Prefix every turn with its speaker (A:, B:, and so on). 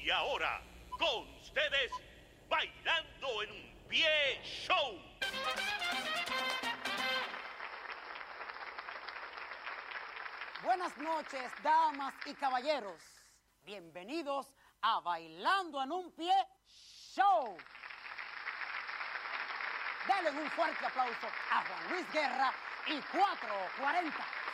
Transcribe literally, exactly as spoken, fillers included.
A: Y ahora, con ustedes, Bailando en un Pie Show.
B: Buenas noches, damas y caballeros. Bienvenidos a Bailando en un Pie Show. Denle un fuerte aplauso a Juan Luis Guerra y cuatro cuarenta.